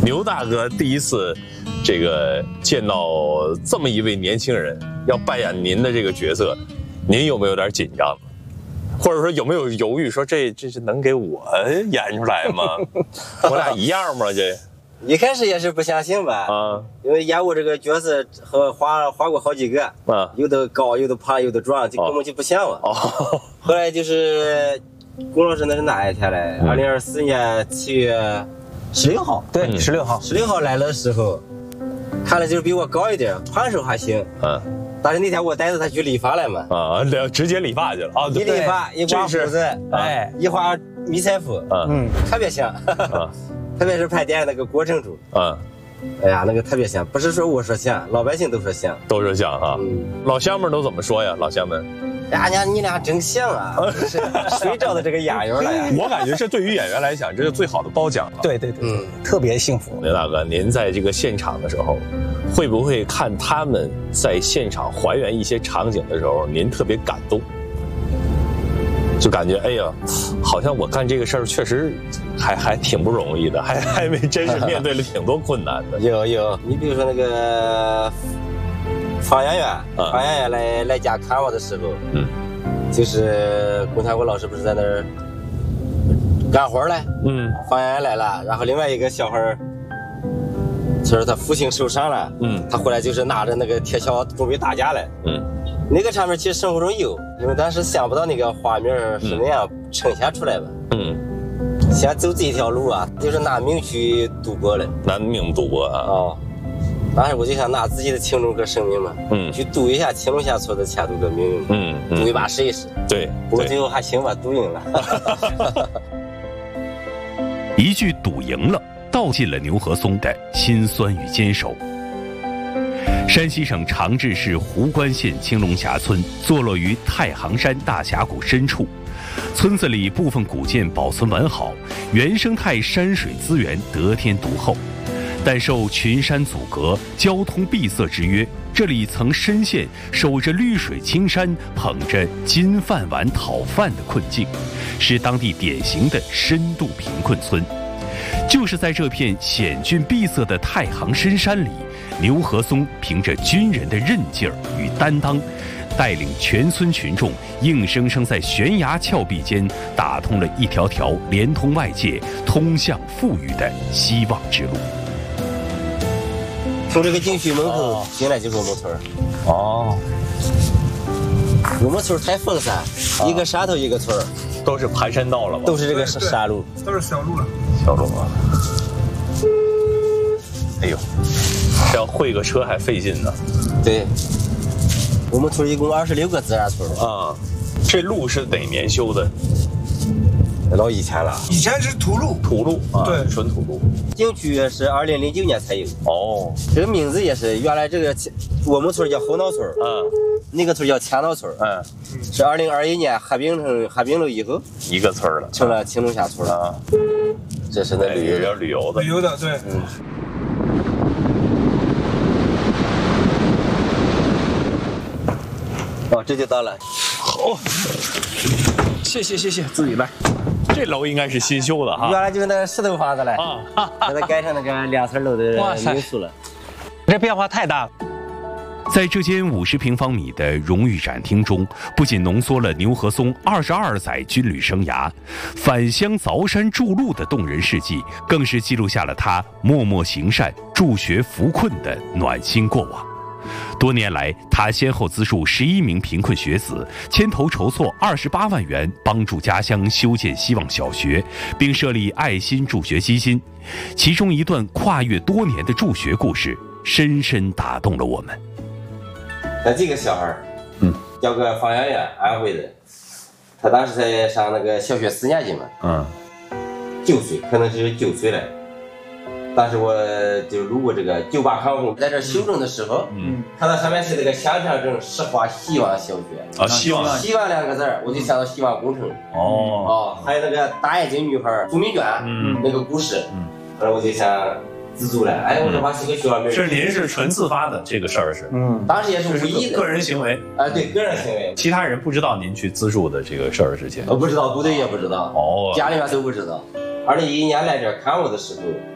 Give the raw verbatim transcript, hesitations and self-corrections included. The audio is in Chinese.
牛大哥第一次这个见到这么一位年轻人要扮演您的这个角色，您有没有点紧张？或者说有没有犹豫说这这是能给我演出来吗？我俩一样吗？这一开始也是不相信吧，啊，因为演我这个角色和画画过好几个，啊，有的高，有的胖，有的壮，就根本就不像我。哦，后来就是龚老师那是哪一天来？二零二四年七月十六号， 对，十六号， 十六号来的时候，看了就是比我高一点，宽手还行，嗯。但是那天我带着他去理发来嘛， 啊，直接理发去了啊！ 一理发，一刮胡子，哎，一画迷彩服，嗯，特别像，特别是拍电影那个过程中，嗯，哎呀，那个特别像，不是说我说像，老百姓都说像， 都说像哈。嗯，老乡们都怎么说呀？老乡们， 呀，你你俩真像啊！谁找的这个演员了呀？ 我感觉这对于演员来讲，这是最好的褒奖了。 对对对，嗯，特别幸福。 刘大哥，您在这个现场的时候，会不会看他们在现场还原一些场景的时候，您特别感动？就感觉哎呀，好像我干这个事儿确实还还挺不容易的，还还没真是面对了挺多困难的。 有有，你比如说那个方圆圆，方圆圆来来家看我的时候，嗯，就是龚强国老师不是在那儿干活嘞，嗯，方圆圆来了，然后另外一个小孩儿，就是他父亲受伤了，嗯，他回来就是拿着那个铁锹准备打架嘞，嗯。那个场面其实生活中有，因为当时想不到那个画面是那样呈现出来的。嗯，先走这条路啊，就是拿命去赌博了。 拿命赌博啊！哦， 当时我就想拿自己的青龙和生命嘛，嗯，去赌一下青龙峡村的前途和命运，嗯，赌一把试一试。 对， 不过最后还行吧，赌赢了。 一句赌赢了，道尽了牛和松的辛酸与坚守。山西省长治市壶关县青龙峡村坐落于太行山大峡谷深处，村子里部分古建保存完好，原生态山水资源得天独厚，但受群山阻隔、交通闭塞之约，这里曾深陷守着绿水青山、捧着金饭碗讨饭的困境，是当地典型的深度贫困村。就是在这片险峻闭塞的太行深山里，牛和松凭着军人的韧劲儿与担当，带领全村群众硬生生在悬崖峭壁间打通了一条条连通外界、通向富裕的希望之路。 从这个景区门口进来就是我们村。哦，我们村太分散，一个山头一个村， 都是盘山道了吧？ 都是这个山路， 都是小路了。 小路啊！哎呦，这要会个车还费劲呢。 对，我们村一共二十六个自然村啊。这路是哪年修的？ 老以前了。 以前是土路， 土路啊， 对， 纯土路。 景区是二零零九年才有。哦，这个名字也是原来这个我们村叫后脑村，嗯，那个村叫前脑村，嗯，是二零二一年合并成合并了以后， 一个村了， 成了青龙峡村啊。这是那旅游旅游的， 旅游的对，嗯。 哦，这就到了。 好，谢谢谢谢，自己来。这楼应该是新修的哈， 原来就是那个石头房子嘞，啊，现在改成那个两层楼的民宿了。 这变化太大了。 在这间五十平方米的荣誉展厅中，不仅浓缩了牛和松二十二载军旅生涯、返乡凿山筑路的动人事迹，更是记录下了他默默行善、助学扶困的暖心过往。多年来，他先后资助十一名贫困学子，牵头筹措二十八万元，帮助家乡修建希望小学，并设立爱心助学基金。其中一段跨越多年的助学故事，深深打动了我们。 那这个小孩，嗯，叫个方圆圆，安徽的，他当时才上那个小学四年级嘛，嗯，九岁，可能是九岁了。当时我就路过这个九八航空，在这修整的时候，嗯，看到上面是那个象征证石化希望小学啊，希望希望两个字我就想到希望工程哦哦，还有那个大眼睛女孩朱敏娟，嗯，那个故事，嗯，后来我就想自助了，哎，我这把这个学校名是您是纯自发的这个事儿是， 嗯，当时也是无意的个人行为， 啊，对，个人行为， 其他人不知道您去资助的这个事儿之前， 我不知道，部队也不知道，哦，家里面都不知道。二零一一年来这儿看我的时候。